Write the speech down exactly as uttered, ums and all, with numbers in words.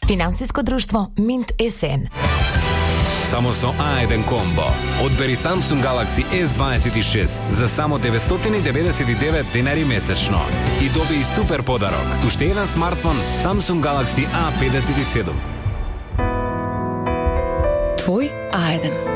Финансиско друштво Mint ес ен. Само со А еден комбо. Одбери Samsung Galaxy ес дваесет и шест за само деветстотини деветдесет и девет денари месечно и доби и супер подарок. Уште еден смартфон Samsung Galaxy А педесет и седум. Твој А еден.